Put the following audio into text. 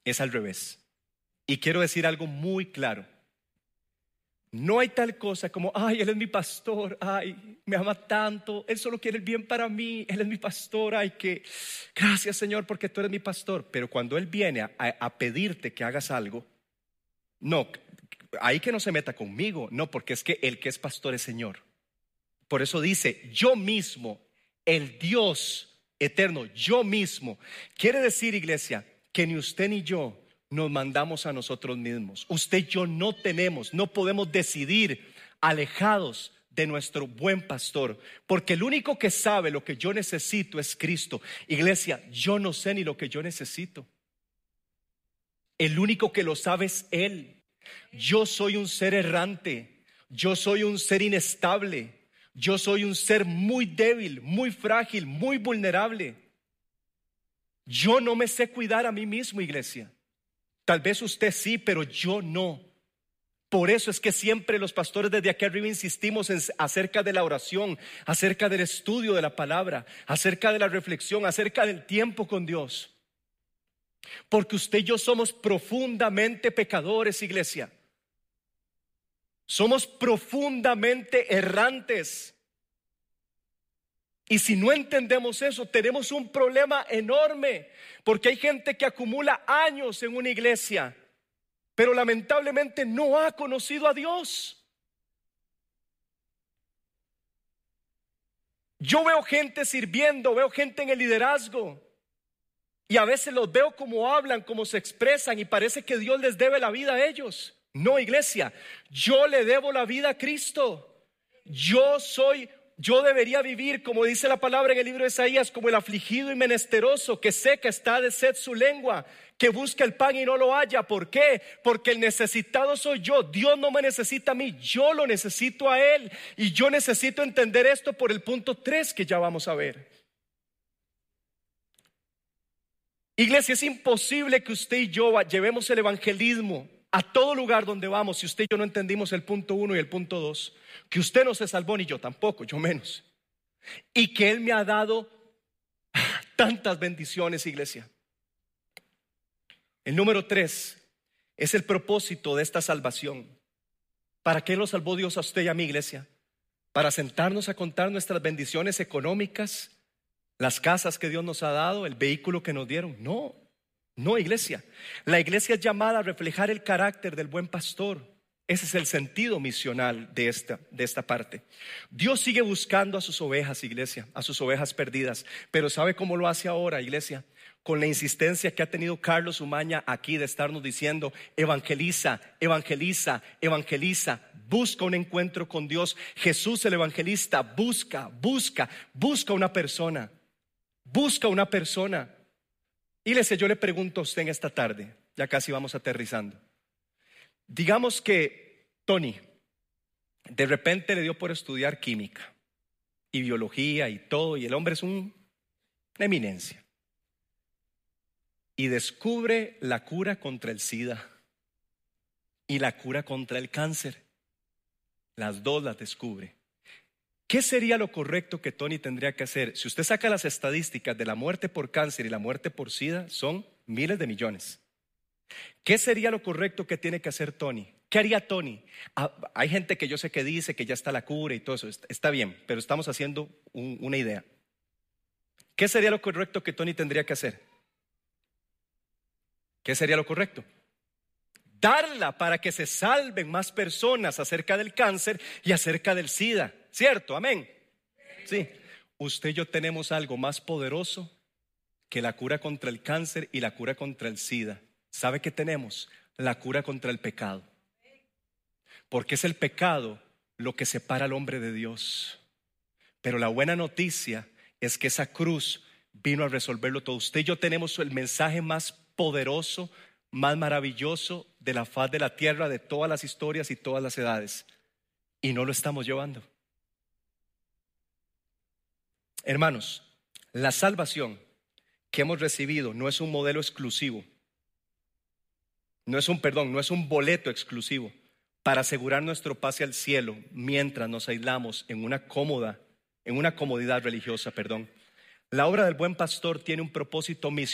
es al revés. Y quiero decir algo muy claro. No hay tal cosa como, ay, Él es mi pastor, ay, me ama tanto, Él solo quiere el bien para mí, Él es mi pastor, ay, que gracias Señor porque tú eres mi pastor. Pero cuando Él viene a pedirte que hagas algo, no, ahí que no se meta conmigo, no, porque es que el que es pastor es Señor. Por eso dice, yo mismo, el Dios eterno, yo mismo. Quiere decir, iglesia, que ni usted ni yo nos mandamos a nosotros mismos. Usted y yo no podemos decidir alejados de nuestro buen pastor, porque el único que sabe lo que yo necesito es Cristo. Iglesia, yo no sé ni lo que yo necesito. El único que lo sabe es Él. Yo soy un ser errante, yo soy un ser inestable, yo soy un ser muy débil, muy frágil, muy vulnerable. Yo no me sé cuidar a mí mismo, iglesia. Tal vez usted sí, pero yo no. Por eso es que siempre los pastores desde aquí arriba insistimos acerca de la oración, acerca del estudio de la palabra, acerca de la reflexión, acerca del tiempo con Dios. Porque usted y yo somos profundamente pecadores, iglesia. Somos profundamente errantes. Y si no entendemos eso, tenemos un problema enorme. Porque hay gente que acumula años en una iglesia, pero lamentablemente no ha conocido a Dios. Yo veo gente sirviendo, veo gente en el liderazgo, y a veces los veo como hablan, como se expresan, y parece que Dios les debe la vida a ellos. No, iglesia, yo le debo la vida a Cristo. Yo debería vivir, como dice la palabra en el libro de Isaías, como el afligido y menesteroso, que seca está de sed su lengua, que busca el pan y no lo halla. ¿Por qué? Porque el necesitado soy yo. Dios no me necesita a mí, yo lo necesito a Él. Y yo necesito entender esto por el punto 3 que ya vamos a ver. Iglesia, es imposible que usted y yo llevemos el evangelismo a todo lugar donde vamos si usted y yo no entendimos el punto 1 y el punto 2. Que usted no se salvó, ni yo tampoco, yo menos. Y que Él me ha dado tantas bendiciones, iglesia. El número 3 es el propósito de esta salvación. ¿Para qué lo salvó Dios a usted y a mi iglesia? ¿Para sentarnos a contar nuestras bendiciones económicas? ¿Las casas que Dios nos ha dado? ¿El vehículo que nos dieron? No, no, iglesia. La iglesia es llamada a reflejar el carácter del buen pastor. Ese es el sentido misional de esta parte. Dios sigue buscando a sus ovejas, iglesia, a sus ovejas perdidas. Pero ¿sabe cómo lo hace ahora, iglesia? Con la insistencia que ha tenido Carlos Umaña aquí de estarnos diciendo: evangeliza, evangeliza, evangeliza. Busca un encuentro con Dios. Jesús el evangelista busca una persona. Busca una persona. Iglesia, yo le pregunto a usted en esta tarde, ya casi vamos aterrizando. Digamos que Tony de repente le dio por estudiar química y biología y todo, y el hombre es una eminencia, y descubre la cura contra el SIDA y la cura contra el cáncer. Las dos las descubre. ¿Qué sería lo correcto que Tony tendría que hacer? Si usted saca las estadísticas de la muerte por cáncer y la muerte por SIDA, son miles de millones. ¿Qué sería lo correcto que tiene que hacer Tony? ¿Qué haría Tony? Hay gente que yo sé que dice que ya está la cura y todo eso. Está bien, pero estamos haciendo una idea. ¿Qué sería lo correcto que Tony tendría que hacer? ¿Qué sería lo correcto? Darla para que se salven más personas acerca del cáncer y acerca del SIDA. ¿Cierto? Amén. Sí. Usted y yo tenemos algo más poderoso que la cura contra el cáncer y la cura contra el SIDA. ¿Sabe qué tenemos? La cura contra el pecado. Porque es el pecado lo que separa al hombre de Dios. Pero la buena noticia es que esa cruz vino a resolverlo todo. Usted y yo tenemos el mensaje más poderoso, más maravilloso de la faz de la tierra, de todas las historias y todas las edades. Y no lo estamos llevando. Hermanos, la salvación que hemos recibido no es un modelo exclusivo. No es un boleto exclusivo para asegurar nuestro pase al cielo mientras nos aislamos en una comodidad religiosa. La obra del buen pastor tiene un propósito misionero.